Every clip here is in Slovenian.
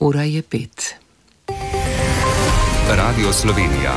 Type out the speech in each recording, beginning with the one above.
Ura je 5. Radio Slovenija.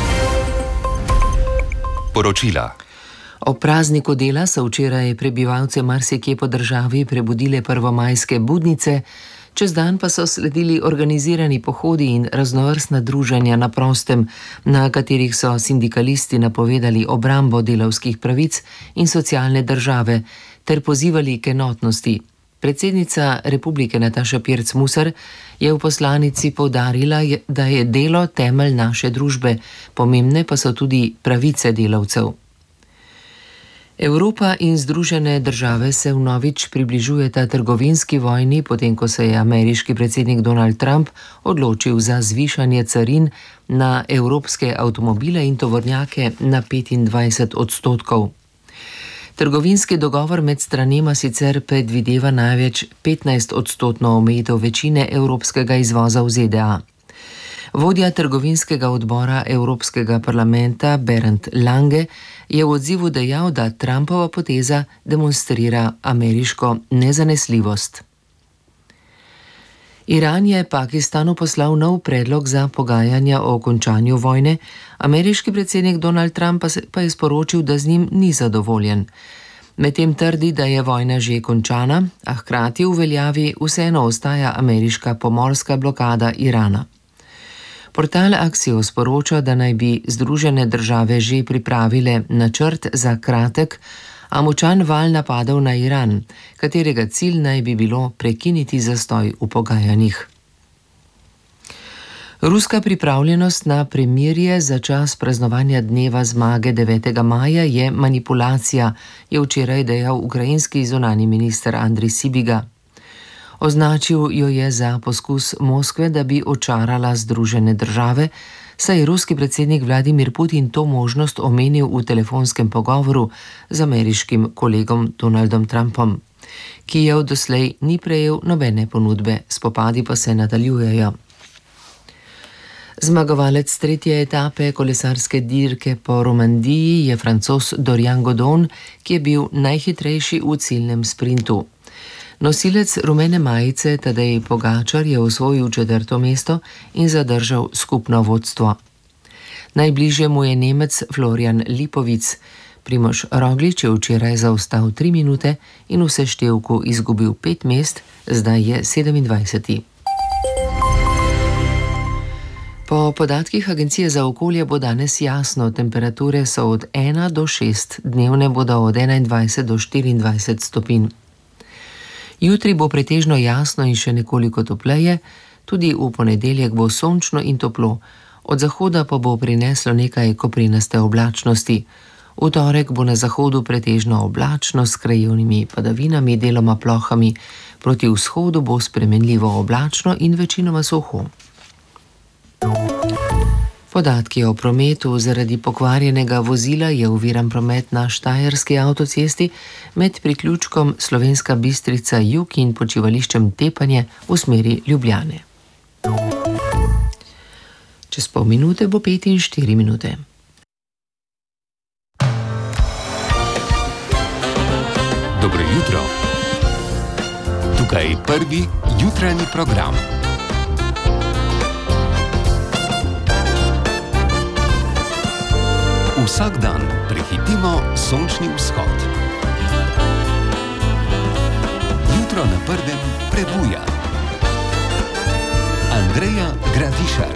Poročila. Ob prazniku dela so včeraj prebivalce marsikje po državi prebudile prvomajske budnice, čez dan pa so sledili organizirani pohodi in raznovrstna druženja na prostem, na katerih so sindikalisti napovedali obrambo delavskih pravic in socialne države ter pozivali k enotnosti. Predsednica Republike Nataša Pirc Musar je v poslanici poudarila, da je delo temelj naše družbe, pomembne pa so tudi pravice delavcev. Evropa in Združene države se vnovič približujeta trgovinski vojni, potem ko se je ameriški predsednik Donald Trump odločil za zvišanje carin na evropske avtomobile in tovornjake na 25%. Trgovinski dogovor med stranema sicer predvideva največ 15% omejitev večine evropskega izvoza v ZDA. Vodja trgovinskega odbora Evropskega parlamenta Bernd Lange je v odzivu dejal, da Trumpova poteza demonstrira ameriško nezanesljivost. Iran je Pakistanu poslal nov predlog za pogajanja o končanju vojne, ameriški predsednik Donald Trump pa je sporočil, da z njim ni zadovoljen. Medtem trdi, da je vojna že končana, a hkrati v veljavi vseeno ostaja ameriška pomorska blokada Irana. Portal Axios sporoča, da naj bi Združene države že pripravile načrt za kratek, a močan val napadov na Iran, katerega cilj naj bi bilo prekiniti zastoj v pogajanjih. Ruska pripravljenost na premirje za čas praznovanja dneva zmage 9. maja je manipulacija, je včeraj dejal ukrajinski zunanji minister Andrij Sibiga. Označil jo je za poskus Moskve, da bi očarala Združene države, saj je ruski predsednik Vladimir Putin to možnost omenil v telefonskem pogovoru z ameriškim kolegom Donaldom Trumpom. Kijev doslej ni prejel nobene ponudbe, spopadi pa se nadaljujejo. Zmagovalec tretje etape kolesarske dirke po Romandiji je Francoz Dorian Godon, ki je bil najhitrejši v ciljnem sprintu. Nosilec rumene majice Tadej Pogačar je osvojil 4. mesto in zadržal skupno vodstvo. Najbližje mu je Nemec Florian Lipovic. Primož Roglič je včeraj zaostal 3 minute in v seštevku izgubil 5 mest, zdaj je 27. Po podatkih Agencije za okolje bo danes jasno, temperature so od 1 do 6, dnevne bodo od 21 do 24 stopinj. Jutri bo pretežno jasno in še nekoliko topleje, tudi v ponedeljek bo sončno in toplo, od zahoda pa bo prineslo nekaj koprinaste oblačnosti. V torek bo na zahodu pretežno oblačno s krajevnimi padavinami, deloma plohami, proti vzhodu bo spremenljivo oblačno in večinoma suho. Podatki o prometu: zaradi pokvarjenega vozila je oviran promet na štajerski avtocesti med priključkom Slovenska Bistrica jug in počivališčem Tepanje v smeri Ljubljane. Čez pol minute bo 5 in 4 minute. Dobro jutro. Tukaj prvi jutranji program. Vsak dan prehitimo sončni vzhod. Jutro na prvem prebuja. Andreja Gradišar.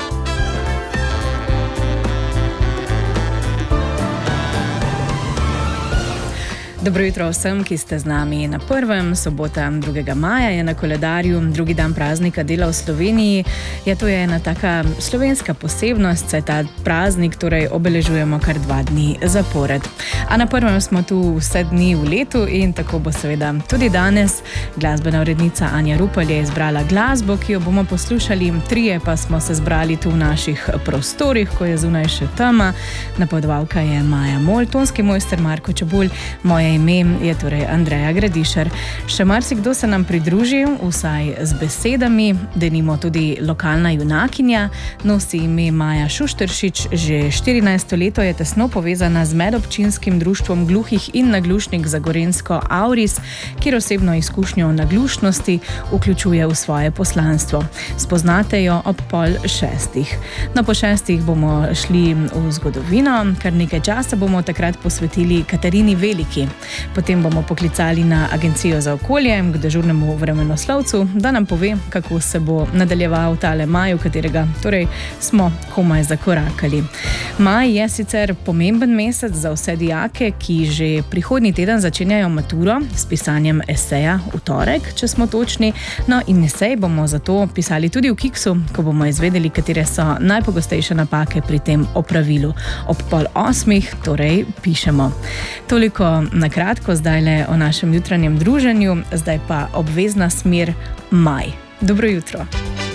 Dobro jutro vsem, ki ste z nami na prvem. Sobota 2. maja je na koledarju, drugi dan praznika dela v Sloveniji. Ja, to je ena taka slovenska posebnost, saj ta praznik torej obeležujemo kar 2 dni zapored. A na prvem smo tu vse dni v letu in tako bo seveda tudi danes. Glasbena urednica Anja Rupel je izbrala glasbo, ki jo bomo poslušali. Trije pa smo se zbrali tu v naših prostorih, ko je zunaj še tema. Napovedovalka je Maja Mol, tonski mojster Marko Čebulj, moje ime je torej Andreja Gradišar. Še marsikdo se nam pridružil, vsaj z besedami, denimo tudi lokalna junakinja, nosi ime Maja Šušteršič, že 14. leto je tesno povezana z medobčinskim društvom gluhih in naglušnih za Gorenjsko Auris, kjer osebno izkušnjo naglušnosti vključuje v svoje poslanstvo. Spoznate jo ob 5:30. No, po 6 bomo šli v zgodovino, kar nekaj časa bomo takrat posvetili Katarini Veliki. Potem bomo poklicali na Agencijo za okolje k dežurnemu vremenoslovcu, da nam pove, kako se bo nadaljeval tale maj, v katerega torej smo komaj zakorakali. Maj je sicer pomemben mesec za vse dijake, ki že prihodnji teden začenjajo maturo s pisanjem eseja v torek, če smo točni. No, in esej bomo zato pisali tudi v Kiksu, ko bomo izvedeli, katere so najpogostejše napake pri tem opravilu. Ob 7:30 torej pišemo. Toliko na kratko zdajle o našem jutranjem druženju, zdaj pa obvezna smer maj. Dobro jutro.